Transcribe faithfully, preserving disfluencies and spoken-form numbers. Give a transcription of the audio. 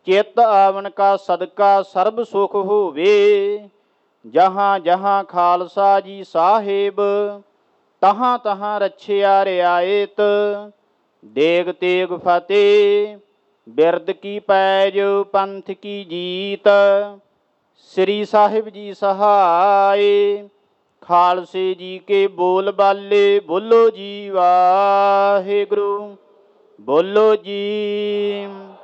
ਚਿੱਤ ਆਵਨ ਕਾ ਸਦਕਾ ਸਰਬ ਸੁਖ ਹੋਵੇ। ਜਹਾਂ ਜਹਾਂ ਖਾਲਸਾ ਜੀ ਸਾਹਿਬ, ਤਹਾਂ ਤਹਾਂ ਰੱਛਿਆ ਰਿਆਇਤ। ਦੇਗ ਤੇਗ ਫਤਿਹ ਬਿਰਦ ਕੀ ਪੈਜ, ਪੰਥ ਕੀ ਜੀਤ। ਸ੍ਰੀ ਸਾਹਿਬ ਜੀ ਸਹਾਏ, ਖਾਲਸੇ ਜੀ ਕੇ ਬੋਲ ਬਾਲੇ। ਬੋਲੋ ਜੀ ਵਾਹਿਗੁਰੂ, ਬੋਲੋ ਜੀ।